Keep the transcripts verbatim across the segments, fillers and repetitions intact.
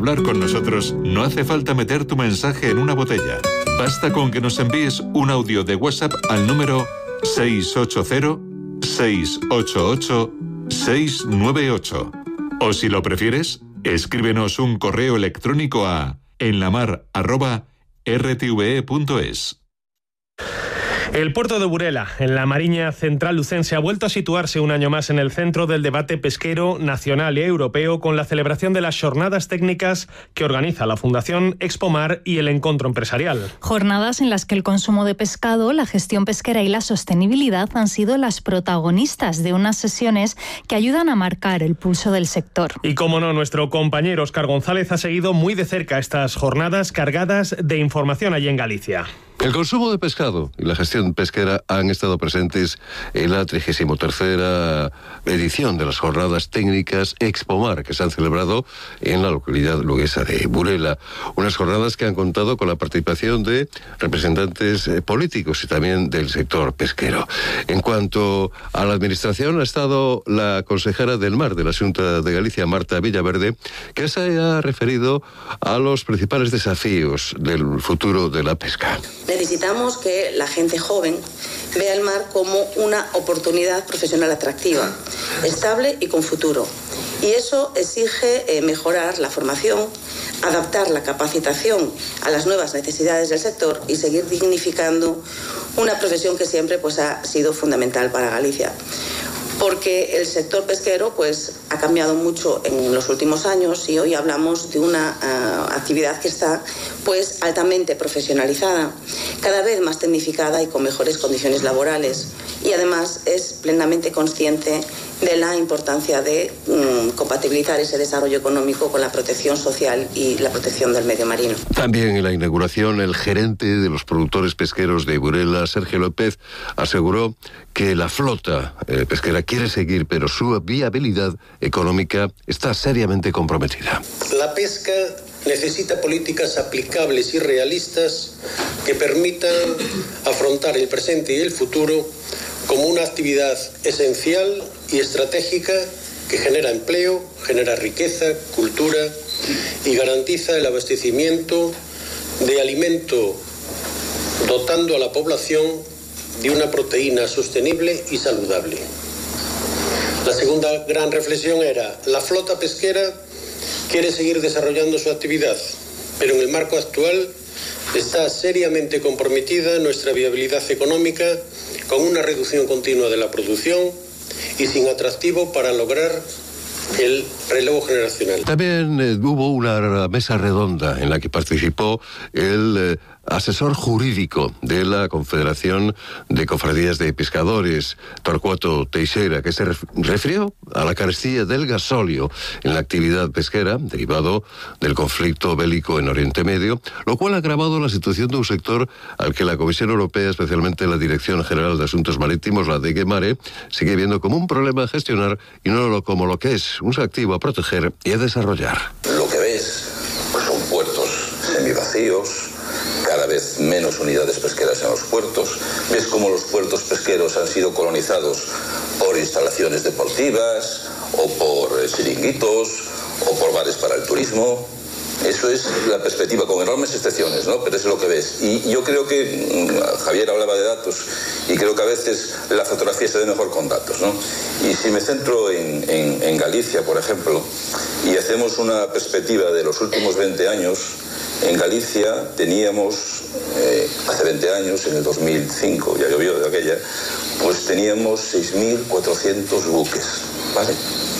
hablar con nosotros no hace falta meter tu mensaje en una botella. Basta con que nos envíes un audio de WhatsApp al número seis ocho cero, seis ocho ocho, seis nueve ocho. O si lo prefieres, escríbenos un correo electrónico a enlamar arroba r t v e punto es. El puerto de Burela, en la Mariña Central lucense, ha vuelto a situarse un año más en el centro del debate pesquero nacional y europeo con la celebración de las jornadas técnicas que organiza la Fundación Expomar y el Encuentro Empresarial. Jornadas en las que el consumo de pescado, la gestión pesquera y la sostenibilidad han sido las protagonistas de unas sesiones que ayudan a marcar el pulso del sector. Y como no, nuestro compañero Óscar González ha seguido muy de cerca estas jornadas cargadas de información allí en Galicia. El consumo de pescado y la gestión pesquera han estado presentes en la trigésima tercera edición de las jornadas técnicas Expomar, que se han celebrado en la localidad luguesa de Burela. Unas jornadas que han contado con la participación de representantes políticos y también del sector pesquero. En cuanto a la administración, ha estado la consejera del Mar de la Xunta de Galicia, Marta Villaverde, que se ha referido a los principales desafíos del futuro de la pesca. Necesitamos que la gente joven vea el mar como una oportunidad profesional atractiva, estable y con futuro. Y eso exige eh, mejorar la formación, adaptar la capacitación a las nuevas necesidades del sector y seguir dignificando una profesión que siempre pues, ha sido fundamental para Galicia. Porque el sector pesquero pues, ha cambiado mucho en los últimos años y hoy hablamos de una uh, actividad que está pues, altamente profesionalizada, cada vez más tecnificada y con mejores condiciones laborales. Y además es plenamente consciente de la importancia de um, compatibilizar ese desarrollo económico con la protección social y la protección del medio marino. También en la inauguración, el gerente de los productores pesqueros de Burela, Sergio López, aseguró que la flota eh, pesquera quiere seguir, pero su viabilidad económica está seriamente comprometida. La pesca necesita políticas aplicables y realistas que permitan afrontar el presente y el futuro como una actividad esencial y estratégica que genera empleo, genera riqueza, cultura y garantiza el abastecimiento de alimento, dotando a la población de una proteína sostenible y saludable. La segunda gran reflexión era: la flota pesquera quiere seguir desarrollando su actividad, pero en el marco actual está seriamente comprometida nuestra viabilidad económica con una reducción continua de la producción y sin atractivo para lograr el relevo generacional. También eh, hubo una mesa redonda en la que participó el eh, asesor jurídico de la Confederación de Cofradías de Pescadores, Torcuato Teixeira, que se ref- refirió a la carestía del gasóleo en la actividad pesquera, derivado del conflicto bélico en Oriente Medio, lo cual ha agravado la situación de un sector al que la Comisión Europea, especialmente la Dirección General de Asuntos Marítimos, la D G Mare, sigue viendo como un problema a gestionar y no lo, como lo que es, un activo a proteger y a desarrollar. Lo que ves pues son puertos semivacíos, cada vez menos unidades pesqueras en los puertos. Ves cómo los puertos pesqueros han sido colonizados por instalaciones deportivas o por eh, chiringuitos o por bares para el turismo. Eso es la perspectiva, con enormes excepciones, ¿no? Pero eso es lo que ves. Y yo creo que mmm, Javier hablaba de datos y creo que a veces la fotografía se ve mejor con datos, ¿no? Y si me centro en, en, en Galicia, por ejemplo, y hacemos una perspectiva de los últimos veinte años, en Galicia teníamos, eh, hace veinte años, en el dos mil cinco, ya llovió de aquella, pues teníamos seis mil cuatrocientos buques, ¿vale?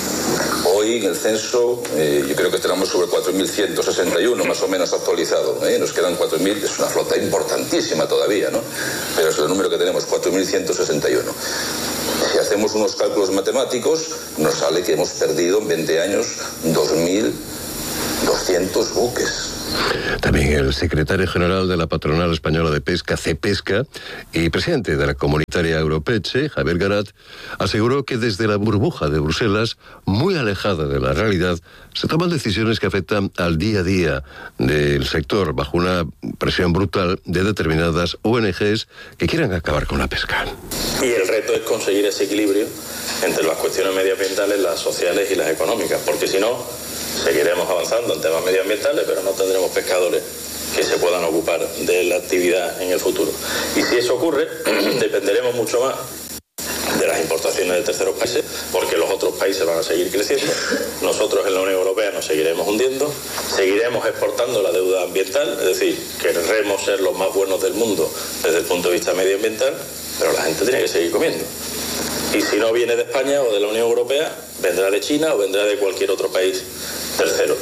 Hoy en el censo eh, yo creo que tenemos sobre cuatro mil ciento sesenta y uno, más o menos actualizado, ¿eh? Nos quedan cuatro mil, es una flota importantísima todavía, ¿no? Pero es el número que tenemos, cuatro mil ciento sesenta y uno. Si hacemos unos cálculos matemáticos, nos sale que hemos perdido en veinte años dos mil doscientos buques. También el secretario general de la Patronal Española de Pesca, CEPESCA, y presidente de la Comunitaria Europeche, Javier Garat, aseguró que desde la burbuja de Bruselas, muy alejada de la realidad, se toman decisiones que afectan al día a día del sector bajo una presión brutal de determinadas O N Ges que quieran acabar con la pesca. Y el reto es conseguir ese equilibrio entre las cuestiones medioambientales, las sociales y las económicas, porque si no, Seguiremos avanzando en temas medioambientales, pero no tendremos pescadores que se puedan ocupar de la actividad en el futuro. Y si eso ocurre, dependeremos mucho más de las importaciones de terceros países, porque los otros países van a seguir creciendo. Nosotros en la Unión Europea nos seguiremos hundiendo, seguiremos exportando la deuda ambiental, es decir, querremos ser los más buenos del mundo desde el punto de vista medioambiental, pero la gente tiene que seguir comiendo. Y si no viene de España o de la Unión Europea, vendrá de China o vendrá de cualquier otro país tercero.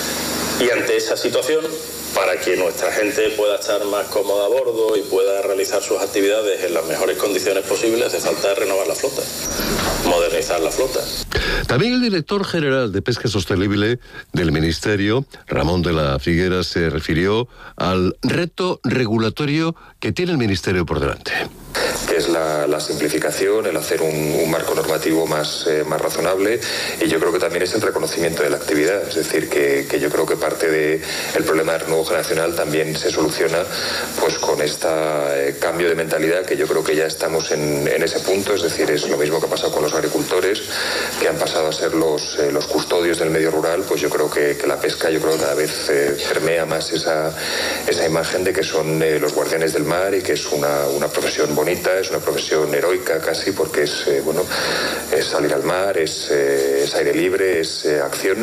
Y ante esa situación, para que nuestra gente pueda estar más cómoda a bordo y pueda realizar sus actividades en las mejores condiciones posibles, hace falta renovar la flota, modernizar la flota. También el director general de Pesca Sostenible del Ministerio, Ramón de la Figuera, se refirió al reto regulatorio que tiene el Ministerio por delante. Que es la, la simplificación, el hacer un, un marco normativo más, eh, más razonable, y yo creo que también es el reconocimiento de la actividad, es decir, que, que yo creo que parte del de problema del renovo generacional también se soluciona pues con este eh, cambio de mentalidad, que yo creo que ya estamos en, en ese punto, es decir, es lo mismo que ha pasado con los agricultores, que han pasado a ser los, eh, los custodios del medio rural. Pues yo creo que, que la pesca, yo creo que cada vez eh, permea más esa, esa imagen de que son eh, los guardianes del mar, y que es una, una profesión bonita, es una profesión heroica casi, porque es eh, bueno, es salir al mar, es, eh, es aire libre, es eh, acción,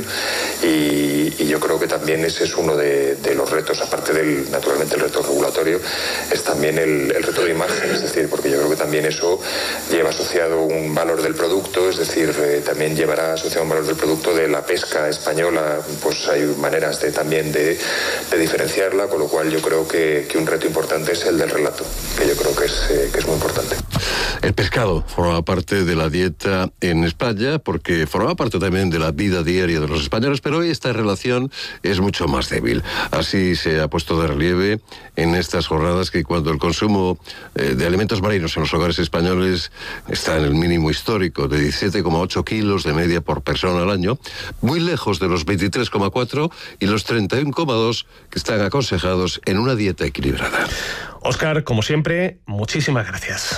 y, y yo creo que también ese es uno de, de los retos, aparte del, naturalmente, el reto regulatorio, es también el, el reto de imagen, es decir, porque yo creo que también eso lleva asociado un valor del producto, es decir, eh, también llevará asociado un valor del producto de la pesca española. Pues hay maneras de también de, de diferenciarla, con lo cual yo creo que, que un reto importante es el del relato, que yo creo que es, eh, que es muy importante. El pescado forma parte de la dieta en España, porque forma parte también de la vida diaria de los españoles, pero hoy esta relación es mucho más débil. Así se ha puesto de relieve en estas jornadas, que cuando el consumo eh, de alimentos marinos en los hogares españoles está en el mínimo histórico de diecisiete coma ocho kilos de media por persona al año, muy lejos de los veintitrés coma cuatro y los treinta y uno coma dos que están aconsejados en una dieta equilibrada. Óscar, como siempre, muchísimas gracias.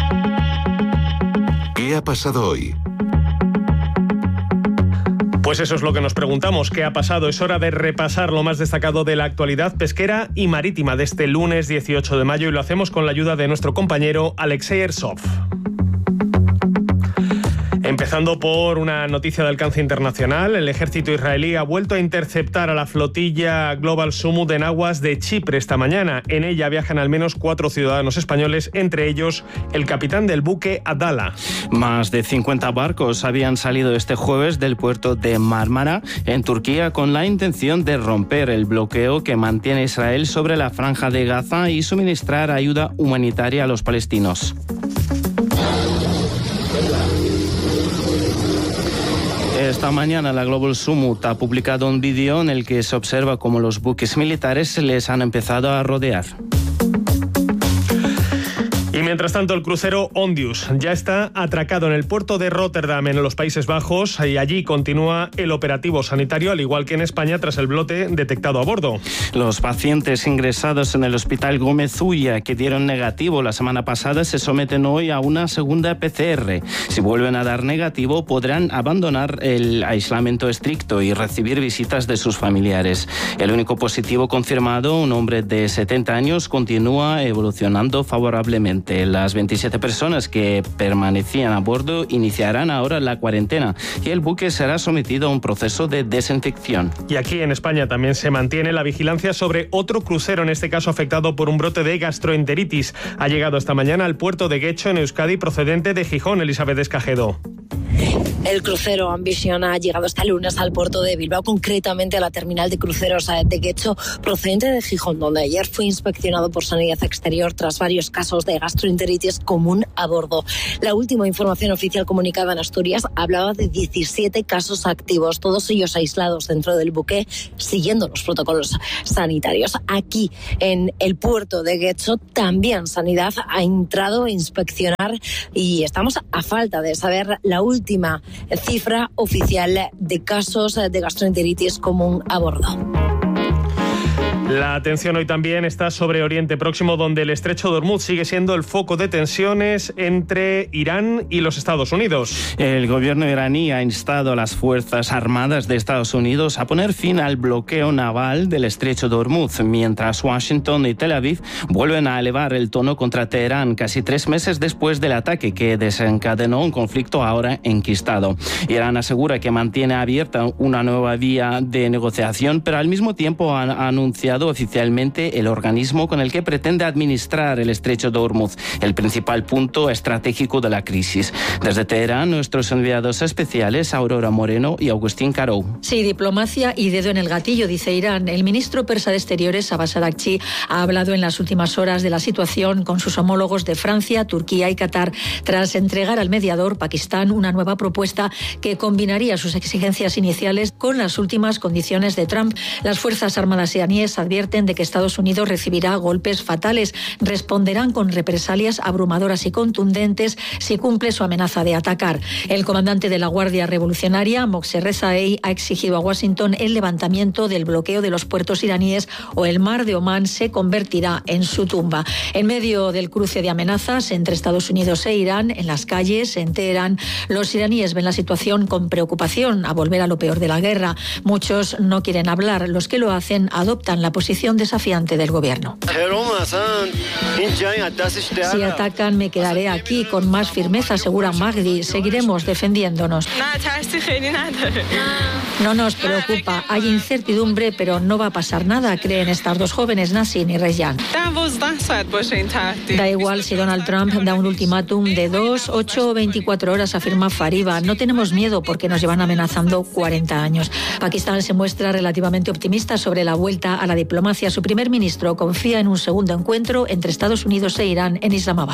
¿Qué ha pasado hoy? Pues eso es lo que nos preguntamos. ¿Qué ha pasado? Es hora de repasar lo más destacado de la actualidad pesquera y marítima de este lunes dieciocho de mayo, y lo hacemos con la ayuda de nuestro compañero Alexei Ersov. Empezando por una noticia de alcance internacional, el ejército israelí ha vuelto a interceptar a la flotilla Global Sumut en aguas de Chipre esta mañana. En ella viajan al menos cuatro ciudadanos españoles, entre ellos el capitán del buque Adala. Más de cincuenta barcos habían salido este jueves del puerto de Mármara, en Turquía, con la intención de romper el bloqueo que mantiene Israel sobre la franja de Gaza y suministrar ayuda humanitaria a los palestinos. Esta mañana la Global Sumut ha publicado un vídeo en el que se observa cómo los buques militares les han empezado a rodear. Y mientras tanto, el crucero Ondius ya está atracado en el puerto de Rotterdam, en los Países Bajos, y allí continúa el operativo sanitario, al igual que en España, tras el brote detectado a bordo. Los pacientes ingresados en el hospital Gómez Ulla, que dieron negativo la semana pasada, se someten hoy a una segunda P C R. Si vuelven a dar negativo, podrán abandonar el aislamiento estricto y recibir visitas de sus familiares. El único positivo confirmado, un hombre de setenta años, continúa evolucionando favorablemente. Las veintisiete personas que permanecían a bordo iniciarán ahora la cuarentena y el buque será sometido a un proceso de desinfección. Y aquí en España también se mantiene la vigilancia sobre otro crucero, en este caso afectado por un brote de gastroenteritis. Ha llegado esta mañana al puerto de Guecho, en Euskadi, procedente de Gijón. Elizabeth Escajedo. El crucero Ambition ha llegado este lunes al puerto de Bilbao, concretamente a la terminal de cruceros de Guecho, procedente de Gijón, donde ayer fue inspeccionado por Sanidad Exterior tras varios casos de gastroenteritis común a bordo. La última información oficial comunicada en Asturias hablaba de diecisiete casos activos, todos ellos aislados dentro del buque, siguiendo los protocolos sanitarios. Aquí, en el puerto de Guecho, también Sanidad ha entrado a inspeccionar y estamos a falta de saber la última cifra oficial de casos de gastroenteritis común a bordo. La atención hoy también está sobre Oriente Próximo, donde el estrecho de Hormuz sigue siendo el foco de tensiones entre Irán y los Estados Unidos. El gobierno iraní ha instado a las Fuerzas Armadas de Estados Unidos a poner fin al bloqueo naval del estrecho de Hormuz, mientras Washington y Tel Aviv vuelven a elevar el tono contra Teherán casi tres meses después del ataque que desencadenó un conflicto ahora enquistado. Irán asegura que mantiene abierta una nueva vía de negociación, pero al mismo tiempo ha anunciado oficialmente el organismo con el que pretende administrar el estrecho de Hormuz, el principal punto estratégico de la crisis. Desde Teherán, nuestros enviados especiales Aurora Moreno y Agustín Carou. Sí, diplomacia y dedo en el gatillo, dice Irán. El ministro persa de Exteriores, Abbas Araghchi, ha hablado en las últimas horas de la situación con sus homólogos de Francia, Turquía y Qatar, tras entregar al mediador, Pakistán, una nueva propuesta que combinaría sus exigencias iniciales con las últimas condiciones de Trump. Las Fuerzas Armadas iraníes advierten de que Estados Unidos recibirá golpes fatales. Responderán con represalias abrumadoras y contundentes si cumple su amenaza de atacar. El comandante de la Guardia Revolucionaria, Moqsed Rezaei, ha exigido a Washington el levantamiento del bloqueo de los puertos iraníes o el mar de Omán se convertirá en su tumba. En medio del cruce de amenazas entre Estados Unidos e Irán, en las calles, en Teherán, los iraníes ven la situación con preocupación, a volver a lo peor de la guerra. Muchos no quieren hablar, los que lo hacen adoptan la posición desafiante del gobierno. Si atacan, me quedaré aquí con más firmeza, asegura Magdi. Seguiremos defendiéndonos. No nos preocupa, hay incertidumbre, pero no va a pasar nada, creen estas dos jóvenes, Nassim y Reyyan. Da igual si Donald Trump da un ultimátum de dos, ocho o veinticuatro horas, afirma Fariba. No tenemos miedo porque nos llevan amenazando cuarenta años. Pakistán se muestra relativamente optimista sobre la vuelta a la diplomacia. Su primer ministro confía en un segundo encuentro entre Estados Unidos e Irán en Islamabad.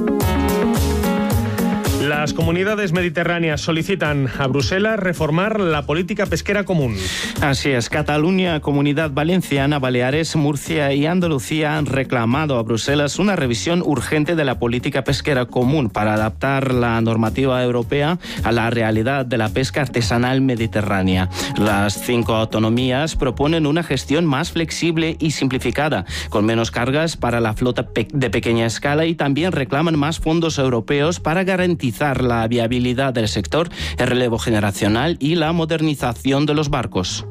Las comunidades mediterráneas solicitan a Bruselas reformar la política pesquera común. Así es, Cataluña, Comunidad Valenciana, Baleares, Murcia y Andalucía han reclamado a Bruselas una revisión urgente de la política pesquera común para adaptar la normativa europea a la realidad de la pesca artesanal mediterránea. Las cinco autonomías proponen una gestión más flexible y simplificada, con menos cargas para la flota de pequeña escala, y también reclaman más fondos europeos para garantizar la viabilidad del sector, el relevo generacional y la modernización de los barcos.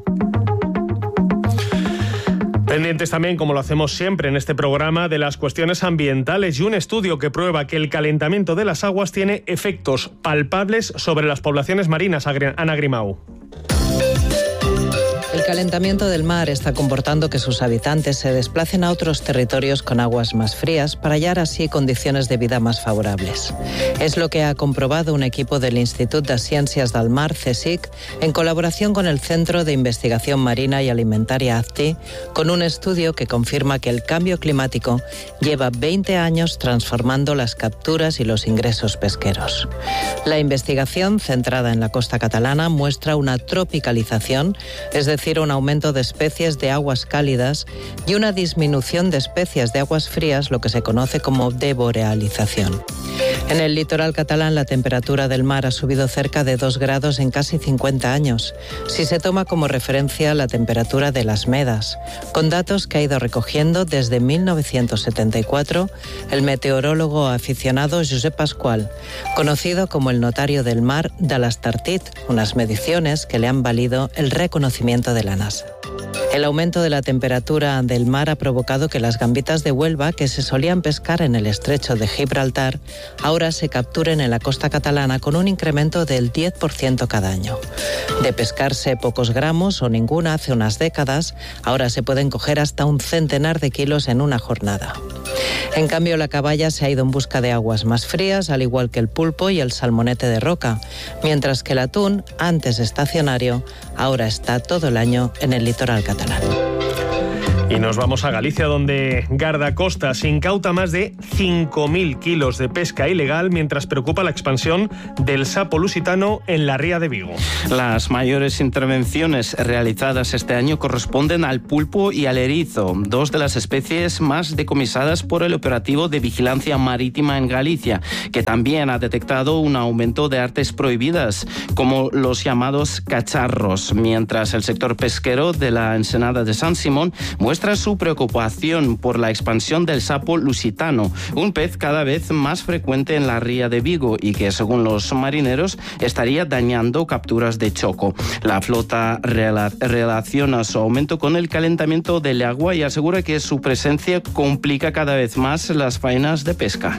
Pendientes también, como lo hacemos siempre en este programa, de las cuestiones ambientales y un estudio que prueba que el calentamiento de las aguas tiene efectos palpables sobre las poblaciones marinas. Ana Grimau. El calentamiento del mar está comportando que sus habitantes se desplacen a otros territorios con aguas más frías para hallar así condiciones de vida más favorables. Es lo que ha comprobado un equipo del Institut de Ciencias del Mar, CSIC, en colaboración con el Centro de Investigación Marina y Alimentaria A Z T I, con un estudio que confirma que el cambio climático lleva veinte años transformando las capturas y los ingresos pesqueros. La investigación, centrada en la costa catalana, muestra una tropicalización, es decir, un aumento de especies de aguas cálidas y una disminución de especies de aguas frías, lo que se conoce como deborealización. En el litoral catalán la temperatura del mar ha subido cerca de dos grados en casi cincuenta años, si se toma como referencia la temperatura de las Medas, con datos que ha ido recogiendo desde mil novecientos setenta y cuatro el meteorólogo aficionado Josep Pascual, conocido como el notario del mar de l'Estartit, unas mediciones que le han valido el reconocimiento de la NASA. El aumento de la temperatura del mar ha provocado que las gambitas de Huelva, que se solían pescar en el estrecho de Gibraltar, ahora se capturen en la costa catalana con un incremento del diez por ciento cada año. De pescarse pocos gramos o ninguna hace unas décadas, ahora se pueden coger hasta un centenar de kilos en una jornada. En cambio, la caballa se ha ido en busca de aguas más frías, al igual que el pulpo y el salmonete de roca, mientras que el atún, antes estacionario, ahora está todo el año en el litoral catalán. Y nos vamos a Galicia, donde Guardacostas incauta más de cinco mil kilos de pesca ilegal, mientras preocupa la expansión del sapo lusitano en la ría de Vigo. Las mayores intervenciones realizadas este año corresponden al pulpo y al erizo, dos de las especies más decomisadas por el operativo de vigilancia marítima en Galicia, que también ha detectado un aumento de artes prohibidas, como los llamados cacharros, mientras el sector pesquero de la ensenada de San Simón muestra muestra su preocupación por la expansión del sapo lusitano, un pez cada vez más frecuente en la ría de Vigo y que, según los marineros, estaría dañando capturas de choco. La flota rela- relaciona su aumento con el calentamiento del agua y asegura que su presencia complica cada vez más las faenas de pesca.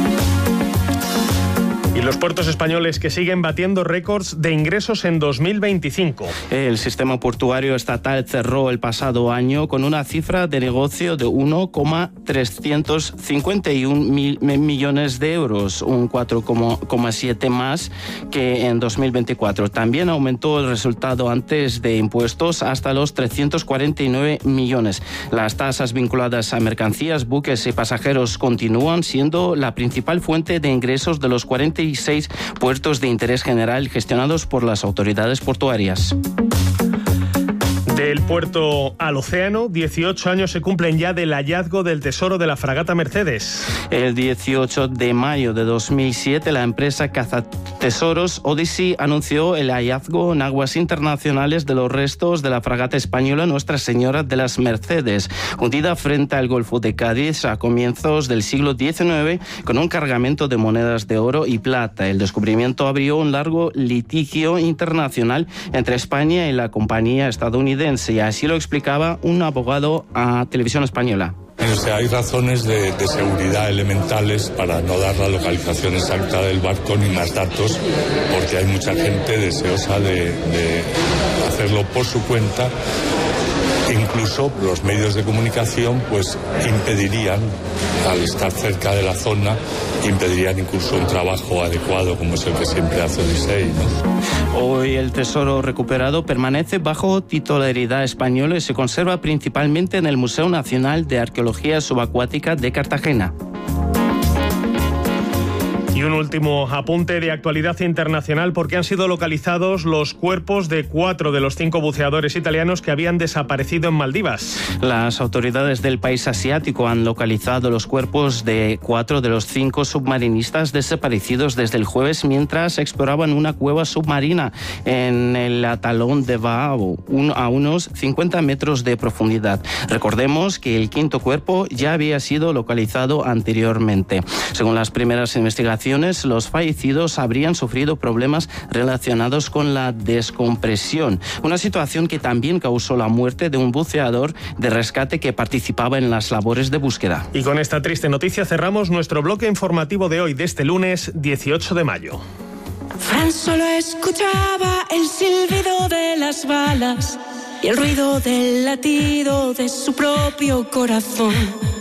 Y los puertos españoles que siguen batiendo récords de ingresos en dos mil veinticinco. El sistema portuario estatal cerró el pasado año con una cifra de negocio de uno coma trescientos cincuenta y uno mil millones de euros, un cuatro coma siete más que en dos mil veinticuatro. También aumentó el resultado antes de impuestos hasta los trescientos cuarenta y nueve millones. Las tasas vinculadas a mercancías, buques y pasajeros continúan siendo la principal fuente de ingresos de los cuarenta y seis puertos de interés general gestionados por las autoridades portuarias. Del puerto al océano, dieciocho años se cumplen ya del hallazgo del tesoro de la fragata Mercedes. El dieciocho de mayo de dos mil siete, la empresa cazatesoros Odyssey anunció el hallazgo en aguas internacionales de los restos de la fragata española Nuestra Señora de las Mercedes, hundida frente al Golfo de Cádiz a comienzos del siglo diecinueve con un cargamento de monedas de oro y plata. El descubrimiento abrió un largo litigio internacional entre España y la compañía estadounidense, y así lo explicaba un abogado a Televisión Española. O sea, hay razones de, de seguridad elementales para no dar la localización exacta del barco ni más datos, porque hay mucha gente deseosa de, de hacerlo por su cuenta. Incluso los medios de comunicación pues impedirían, al estar cerca de la zona, impedirían incluso un trabajo adecuado como es el que siempre hace Odyssey, ¿no? Hoy el tesoro recuperado permanece bajo titularidad española y se conserva principalmente en el Museo Nacional de Arqueología Subacuática de Cartagena. Y un último apunte de actualidad internacional, porque han sido localizados los cuerpos de cuatro de los cinco buceadores italianos que habían desaparecido en Maldivas. Las autoridades del país asiático han localizado los cuerpos de cuatro de los cinco submarinistas desaparecidos desde el jueves mientras exploraban una cueva submarina en el atolón de Vaao, a unos cincuenta metros de profundidad. Recordemos que el quinto cuerpo ya había sido localizado anteriormente. Según las primeras investigaciones, los fallecidos habrían sufrido problemas relacionados con la descompresión, una situación que también causó la muerte de un buceador de rescate que participaba en las labores de búsqueda. Y con esta triste noticia cerramos nuestro bloque informativo de hoy, de este lunes dieciocho de mayo. Fran solo escuchaba el silbido de las balas y el ruido del latido de su propio corazón.